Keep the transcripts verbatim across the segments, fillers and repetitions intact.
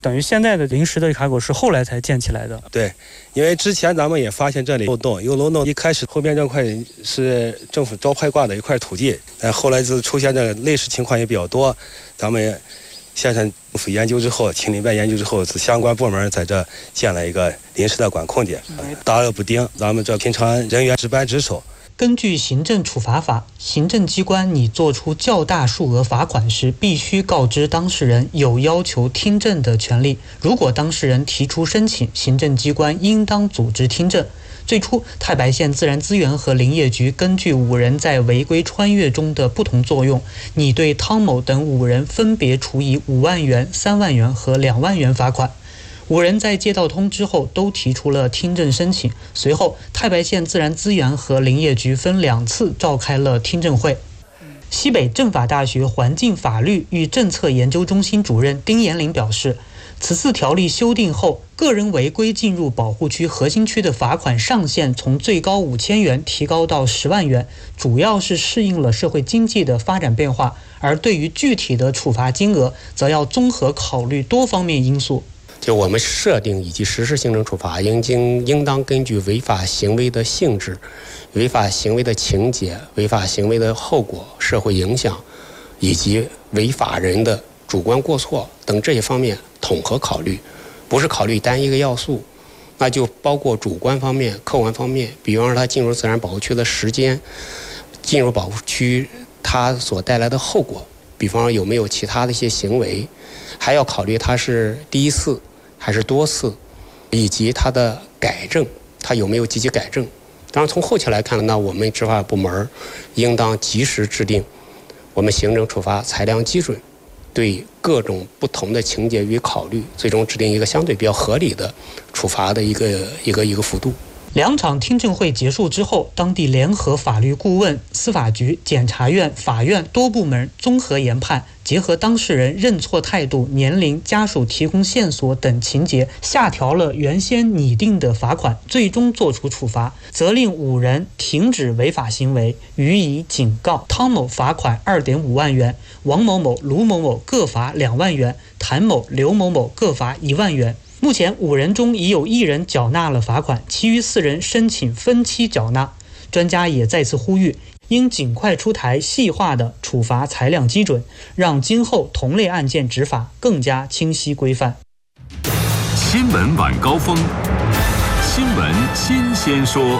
等于现在的临时的卡口是后来才建起来的。 对，因为之前咱们也发现这里漏洞，有漏洞，一开始后边这块是政府招拍挂的一块土地，但后来就出现这个类似情况也比较多，咱们县城政府研究之后，青林办研究之后，相关部门在这建了一个临时的管控点，大而不定，咱们这平常人员值班值守。 根据行政处罚法，行政机关拟作出较大数额罚款时，必须告知当事人有要求听证的权利。如果当事人提出申请，行政机关应当组织听证。最初，太白县自然资源和林业局根据五人在违规穿越中的不同作用，拟对汤某等五人分别处以五万元、三万元和两万元罚款。五人在接到通知后都提出了听证申请，随后太白县自然资源和林业局分两次召开了听证会。西北政法大学环境法律与政策研究中心主任丁延林表示，此次条例修订后，个人违规进入保护区核心区的罚款上限从最高五千元提高到十万元，主要是适应了社会经济的发展变化，而对于具体的处罚金额，则要综合考虑多方面因素。 就我们设定以及实施行政处罚，应经应当根据违法行为的性质、违法行为的情节、违法行为的后果、社会影响，以及违法人的主观过错等这些方面统合考虑，不是考虑单一个要素，那就包括主观方面、客观方面，比方说他进入自然保护区的时间，进入保护区他所带来的后果，比方说有没有其他的一些行为，还要考虑他是第一次还是多次，以及他的改正，他有没有积极改正。当然从后期来看，那我们执法部门应当及时制定我们行政处罚裁量基准，对各种不同的情节予以考虑，最终制定一个相对比较合理的处罚的一个一个一个幅度。 两场听证会结束之后，当地联合法律顾问、司法局、检察院、法院多部门综合研判，结合当事人认错态度、年龄、家属提供线索等情节，下调了原先拟定的罚款，最终作出处罚，责令五人停止违法行为，予以警告。汤某罚款 二点五万元，王某某、卢某某各罚两万元，谭某、刘某某各罚一万元。目前五人中已有一人缴纳了罚款，其余四人申请分期缴纳。专家也再次呼吁，应尽快出台细化的处罚裁量基准，让今后同类案件执法更加清晰规范。 新闻晚高峰，新闻新鲜说。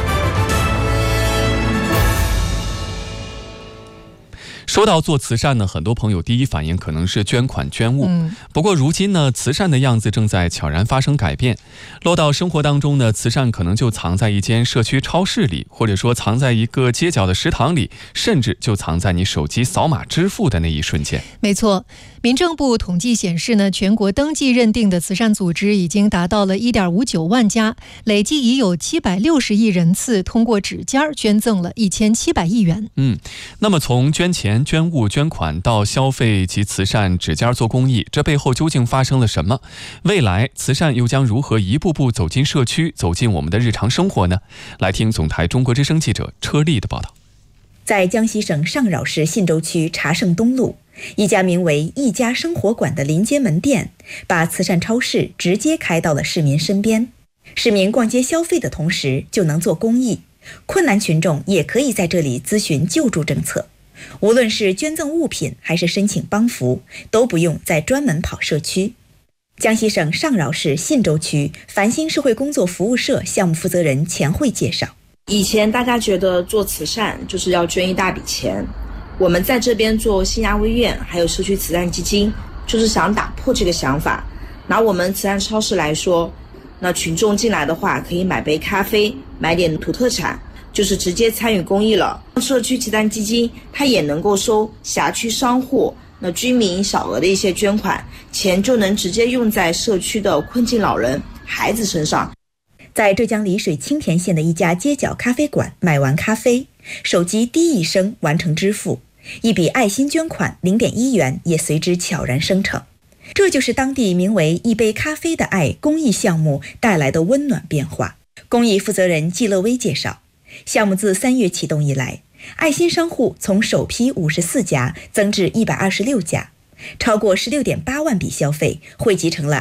说到做慈善呢，很多朋友第一反应可能是捐款捐物。嗯、不过如今呢，慈善的样子正在悄然发生改变。落到生活当中呢，慈善可能就藏在一间社区超市里，或者说藏在一个街角的食堂里，甚至就藏在你手机扫码支付的那一瞬间。 没错，民政部统计显示呢，全国登记认定的慈善组织已经达到了 一点五九万家，累计已有七百六十亿人次通过指尖捐赠了一千七百亿元。 嗯，那么从捐钱、捐物、捐款到消费及慈善指尖做公益，这背后究竟发生了什么？未来慈善又将如何一步步走进社区，走进我们的日常生活呢？来听总台中国之声记者车丽的报道。 在江西省上饶市信州区茶盛东路，一家名为一家生活馆的临街门店，把慈善超市直接开到了市民身边。市民逛街消费的同时就能做公益，困难群众也可以在这里咨询救助政策。无论是捐赠物品还是申请帮扶，都不用再专门跑社区。江西省上饶市信州区繁星社会工作服务社项目负责人钱慧介绍， 以前大家觉得做慈善就是要捐一大笔钱，我们在这边做新亚微院还有社区慈善基金，就是想打破这个想法。拿我们慈善超市来说，那群众进来的话可以买杯咖啡，买点土特产，就是直接参与公益了。社区慈善基金它也能够收辖区商户那居民小额的一些捐款，钱就能直接用在社区的困境老人孩子身上。 在浙江丽水青田县的一家街角咖啡馆买完咖啡，手机滴一声完成支付，一笔爱心捐款 零点一元也随之悄然生成。这就是当地名为一杯咖啡的爱公益项目带来的温暖变化。公益负责人季乐威介绍，项目自三月启动以来，爱心商户从首批五十四家增至一百二十六家，超过 十六点八万笔消费汇集成了